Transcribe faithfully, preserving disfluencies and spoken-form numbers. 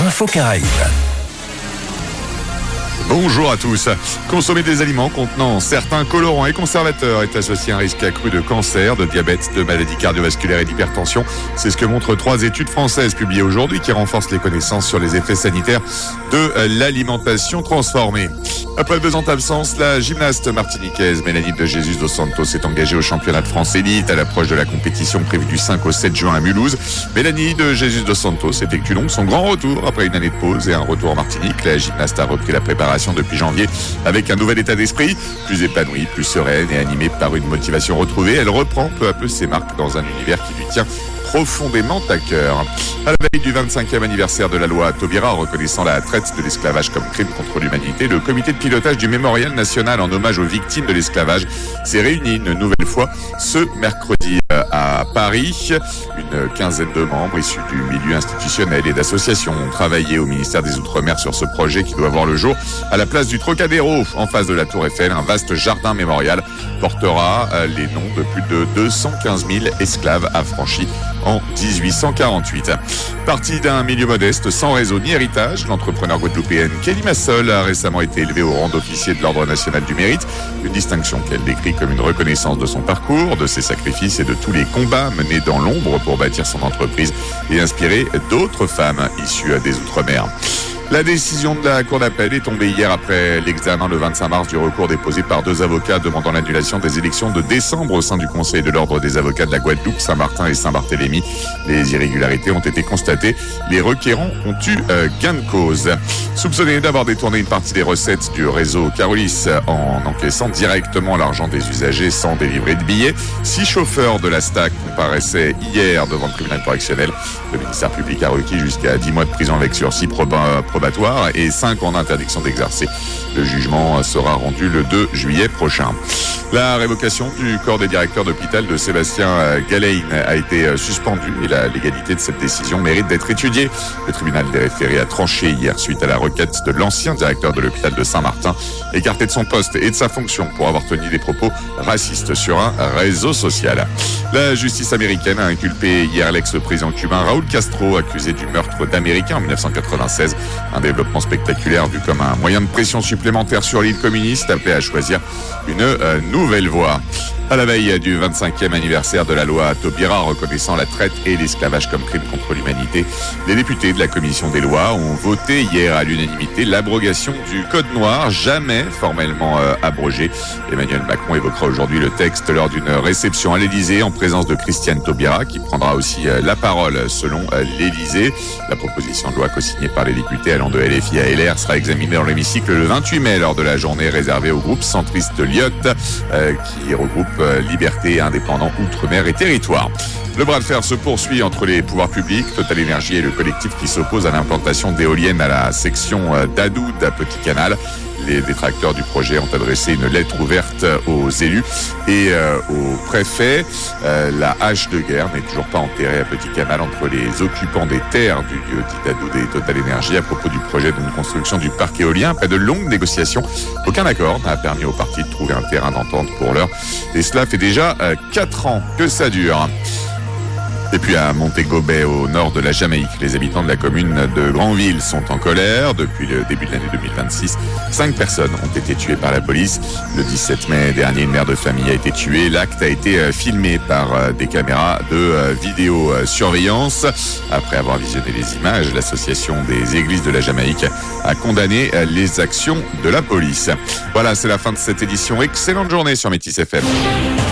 Info Caraïbes. Bonjour à tous. Consommer des aliments contenant certains colorants et conservateurs est associé à un risque accru de cancer, de diabète, de maladies cardiovasculaires et d'hypertension. C'est ce que montrent trois études françaises publiées aujourd'hui qui renforcent les connaissances sur les effets sanitaires de l'alimentation transformée. Après deux ans d'absence, la gymnaste martiniquaise Mélanie de Jesus dos Santos s'est engagée au championnat de France élite à l'approche de la compétition prévue du cinq au sept juin à Mulhouse. Mélanie de Jesus dos Santos effectue donc son grand retour après une année de pause et un retour en Martinique. La gymnaste a repris la préparation depuis janvier avec un nouvel état d'esprit, plus épanoui, plus sereine et animée par une motivation retrouvée. Elle reprend peu à peu ses marques dans un univers qui lui tient profondément à cœur. À la veille du vingt-cinquième anniversaire de la loi Taubira reconnaissant la traite de l'esclavage comme crime contre l'humanité, le comité de pilotage du Mémorial national en hommage aux victimes de l'esclavage s'est réuni une nouvelle fois ce mercredi à Paris. Une quinzaine de membres issus du milieu institutionnel et d'associations ont travaillé au ministère des Outre-mer sur ce projet qui doit voir le jour à la place du Trocadéro, en face de la Tour Eiffel. Un vaste jardin mémorial portera les noms de plus de deux cent quinze mille esclaves affranchis en dix-huit cent quarante-huit. Parti d'un milieu modeste, sans réseau ni héritage, l'entrepreneur guadeloupéenne Kelly Massol a récemment été élevée au rang d'officier de l'Ordre national du mérite, une distinction qu'elle décrit comme une reconnaissance de son parcours, de ses sacrifices et de tous les combats menés dans l'ombre pour bâtir son entreprise et inspirer d'autres femmes issues des Outre-mer. La décision de la Cour d'appel est tombée hier après l'examen le vingt-cinq mars du recours déposé par deux avocats demandant l'annulation des élections de décembre au sein du Conseil de l'Ordre des avocats de la Guadeloupe, Saint-Martin et Saint-Barthélemy. Les irrégularités ont été constatées. Les requérants ont eu euh, gain de cause. Soupçonné d'avoir détourné une partie des recettes du réseau Carolis en encaissant directement l'argent des usagers sans délivrer de billets, six chauffeurs de la S T A C comparaissaient hier devant le tribunal correctionnel. Le ministère public a requis jusqu'à dix mois de prison avec sursis proba- probatoire et cinq ans d'interdiction d'exercer. Le jugement sera rendu le deux juillet prochain. La révocation du corps des directeurs d'hôpital de Sébastien Galein a été suspendue et la légalité de cette décision mérite d'être étudiée. Le tribunal des référés a tranché hier suite à la requête de l'ancien directeur de l'hôpital de Saint-Martin, écarté de son poste et de sa fonction pour avoir tenu des propos racistes sur un réseau social. La justice américaine a inculpé hier l'ex-président cubain Raúl Castro, accusé du meurtre d'Américains en dix-neuf cent quatre-vingt-seize. Un développement spectaculaire vu comme un moyen de pression supplémentaire sur l'île communiste, appelé à choisir une euh, nouvelle voie. À la veille du vingt-cinquième anniversaire de la loi Taubira reconnaissant la traite et l'esclavage comme crime contre l'humanité, les députés de la commission des lois ont voté hier à l'unanimité l'abrogation du code noir, jamais formellement euh, abrogé. Emmanuel Macron évoquera aujourd'hui le texte lors d'une réception à l'Élysée en présence de Christiane Taubira qui prendra aussi euh, la parole selon euh, l'Élysée. La proposition de loi co-signée par les députés allant de L F I à L R sera examinée dans l'hémicycle le vingt-huit mai lors de la journée réservée au groupe centriste Lyot euh, qui regroupe Liberté, Indépendants, Outre-mer et Territoire. Le bras de fer se poursuit entre les pouvoirs publics, Total Énergie et le collectif qui s'oppose à l'implantation d'éoliennes à la section d'Adoud à Petit Canal. Les détracteurs du projet ont adressé une lettre ouverte aux élus et euh, au préfet. Euh, la hache de guerre n'est toujours pas enterrée à Petit Canal entre les occupants des terres du lieu dit d'Adoud et Total Énergie à propos du projet de construction du parc éolien. Après de longues négociations, aucun accord n'a permis aux parties de trouver un terrain d'entente pour l'heure. Et cela fait déjà euh, quatre ans que ça dure. Et puis à Montego Bay, au nord de la Jamaïque, les habitants de la commune de Granville sont en colère. Depuis le début de l'année deux mille vingt-six, cinq personnes ont été tuées par la police. Le dix-sept mai dernier, une mère de famille a été tuée. L'acte a été filmé par des caméras de vidéosurveillance. Après avoir visionné les images, l'association des églises de la Jamaïque a condamné les actions de la police. Voilà, c'est la fin de cette édition. Excellente journée sur Métis F M.